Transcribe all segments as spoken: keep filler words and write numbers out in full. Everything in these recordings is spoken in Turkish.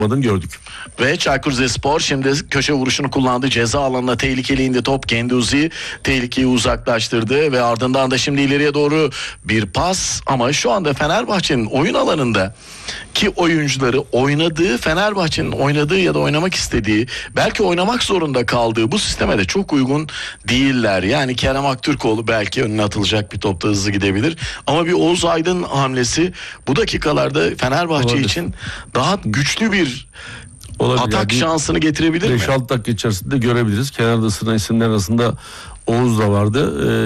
gördük. Ve Çaykur Rizespor şimdi köşe vuruşunu kullandı. Ceza alanına tehlikeli indi top. Genduzi tehlikeyi uzaklaştırdı ve ardından da şimdi ileriye doğru bir pas, ama şu anda Fenerbahçe'nin oyun alanında ki oyuncuları oynadığı, Fenerbahçe'nin oynadığı ya da oynamak istediği, belki oynamak zorunda kaldığı bu sisteme de çok uygun değiller. Yani Kerem Aktürkoğlu belki önüne atılacak bir topta hızlı gidebilir, ama bir Oğuz Aydın hamlesi bu dakikalarda Fenerbahçe Olabilir. için daha güçlü bir Olabilir. atak yani şansını getirebilir mi? beş altı dakika içerisinde görebiliriz. Kenarda sıralanan isimler arasında Oğuz da vardı.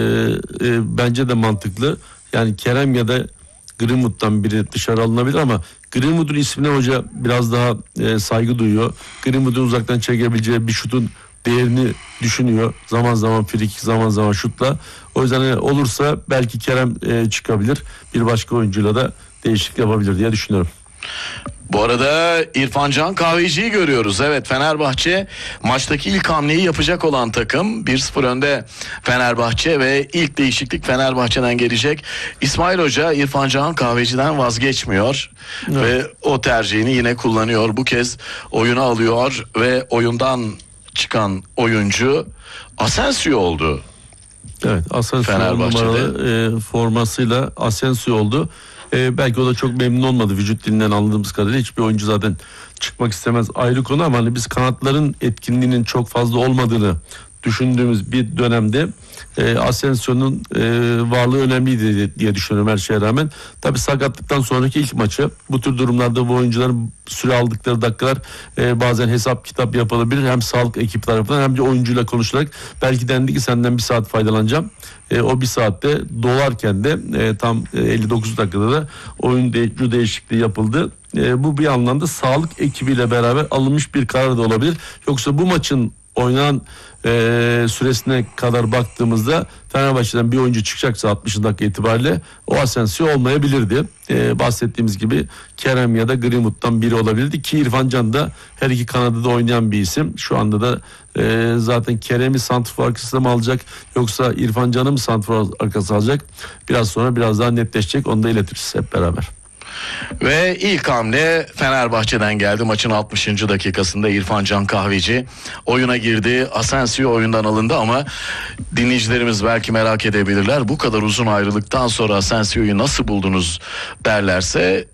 Ee, e, bence de mantıklı. Yani Kerem ya da Greenwood'dan biri dışarı alınabilir, ama Greenwood'un ismine hoca biraz daha e, saygı duyuyor. Greenwood'un uzaktan çekebileceği bir şutun değerini düşünüyor. Zaman zaman frikik, zaman zaman şutla. O yüzden e, olursa belki Kerem e, çıkabilir. Bir başka oyuncuyla da değişiklik yapabilir diye düşünüyorum. Bu arada İrfan Can Kahveci'yi görüyoruz. Evet, Fenerbahçe maçtaki ilk hamleyi yapacak olan takım. bir sıfır önde Fenerbahçe ve ilk değişiklik Fenerbahçe'den gelecek. İsmail Hoca İrfan Can Kahveci'den vazgeçmiyor. Evet. Ve o tercihini yine kullanıyor. Bu kez oyuna alıyor ve oyundan çıkan oyuncu Asensio oldu. Evet, Asensio numaralı e, formasıyla Asensio oldu. Ee, belki o da çok memnun olmadı vücut dilinden anladığımız kadarıyla. Hiçbir oyuncu zaten çıkmak istemez, ayrı konu, ama hani biz kanatların etkinliğinin çok fazla olmadığını düşündüğümüz bir dönemde e, Asensio'nun e, varlığı önemliydi diye düşünüyorum her şeye rağmen. Tabii sakatlıktan sonraki ilk maçı, bu tür durumlarda bu oyuncuların süre aldıkları dakikalar e, bazen hesap kitap yapılabilir. Hem sağlık ekibi tarafından hem de oyuncuyla konuşularak belki dendi ki senden bir saat faydalanacağım. E, o bir saatte dolarken de e, tam e, elli dokuz dakikada da oyun de, değişikliği yapıldı. E, bu bir anlamda sağlık ekibiyle beraber alınmış bir karar da olabilir. Yoksa bu maçın oynanan e, süresine kadar baktığımızda Fenerbahçe'den bir oyuncu çıkacaksa altmış dakika itibariyle o Asensio olmayabilirdi. E, bahsettiğimiz gibi Kerem ya da Greenwood'dan biri olabilirdi ki İrfan Can da her iki kanadı da oynayan bir isim. Şu anda da e, zaten Kerem'i santrfor arkasına mı alacak yoksa İrfan Can'ı mı santrfor arkasına alacak? Biraz sonra biraz daha netleşecek, onu da iletiriz hep beraber. Ve ilk hamle Fenerbahçe'den geldi. Maçın altmışıncı dakikasında İrfan Can Kahveci oyuna girdi. Asensio oyundan alındı, ama dinleyicilerimiz belki merak edebilirler. Bu kadar uzun ayrılıktan sonra Asensio'yu nasıl buldunuz derlerse,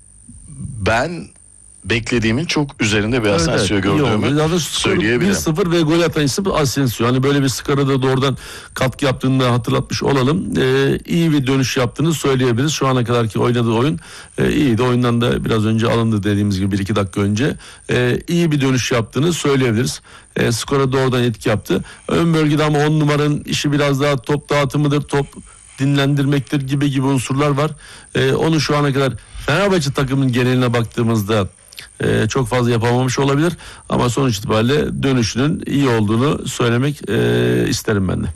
ben beklediğimin çok üzerinde bir evet, Asensio evet, gördüğümü söyleyebilirim. bir sıfır ve gol atan isim Asensio. Hani böyle bir skora da doğrudan katkı yaptığını da hatırlatmış olalım. Ee, iyi bir dönüş yaptığını söyleyebiliriz. Şu ana kadarki oynadığı oyun e, iyiydi. Oyundan da biraz önce alındı dediğimiz gibi bir iki dakika önce. E, iyi bir dönüş yaptığını söyleyebiliriz. E, skora doğrudan etki yaptı. Ön bölgede ama on numaranın işi biraz daha top dağıtımıdır, top dinlendirmektir gibi gibi unsurlar var. E, onu şu ana kadar Fenerbahçe takımının geneline baktığımızda Ee, çok fazla yapamamış olabilir, ama sonuç itibariyle dönüşünün iyi olduğunu söylemek e, isterim ben de.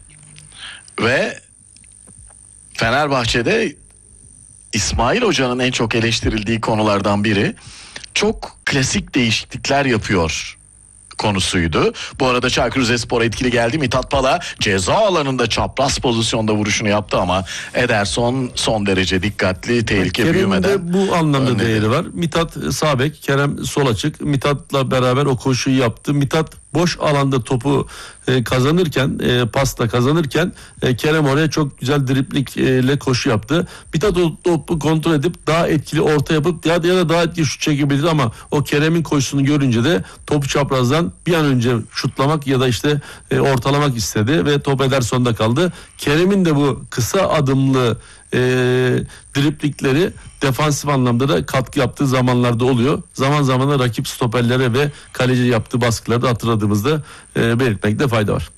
Ve Fenerbahçe'de İsmail Hoca'nın en çok eleştirildiği konulardan biri çok klasik değişiklikler yapıyor konusuydu. Bu arada Çaykur Rizespor etkili geldi. Mithat Pala ceza alanında çapraz pozisyonda vuruşunu yaptı, ama Ederson son derece dikkatli, tehlike Kerem'in büyümeden. Kerem'in de bu anlamda önledi. Değeri var. Mithat sağ bek, Kerem sol açık. Mithat'la beraber o koşuyu yaptı. Mithat boş alanda topu e, kazanırken, e, pasta kazanırken e, Kerem oraya çok güzel driplikle koşu yaptı. Mithat o topu kontrol edip daha etkili orta yapıp ya, ya da daha etkili şut çekebilir, ama o Kerem'in koşusunu görünce de topu çaprazdan bir an önce şutlamak ya da işte e, ortalamak istedi ve top Ederson'da kaldı. Kerem'in de bu kısa adımlı e, driplikleri defansif anlamda da katkı yaptığı zamanlarda oluyor. Zaman zaman da rakip stoperlere ve kaleci yaptığı baskıları da hatırladığımızda e, belirtmekte fayda var.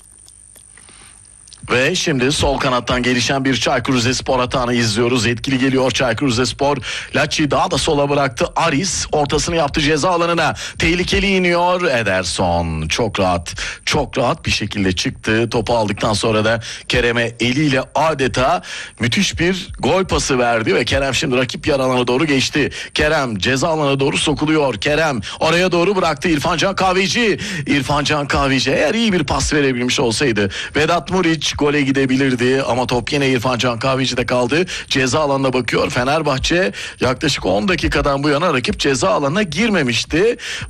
Ve şimdi sol kanattan gelişen bir Çaykur Rizespor atağını izliyoruz. Etkili geliyor Çaykur Rizespor. Lacci daha da sola bıraktı. Aris ortasını yaptı ceza alanına. Tehlikeli iniyor Ederson. Çok rahat, çok rahat bir şekilde çıktı. Topu aldıktan sonra da Kerem'e eliyle adeta müthiş bir gol pası verdi ve Kerem şimdi rakip yer alana doğru geçti. Kerem ceza alanına doğru sokuluyor. Kerem oraya doğru bıraktı İrfan Can Kahveci. İrfan Can Kahveci eğer iyi bir pas verebilmiş olsaydı Vedat Muriç gole gidebilirdi ama top yine İrfan Can Kahveci'de kaldı. Ceza alanına bakıyor. Fenerbahçe yaklaşık on dakikadan bu yana rakip ceza alanına girmemişti.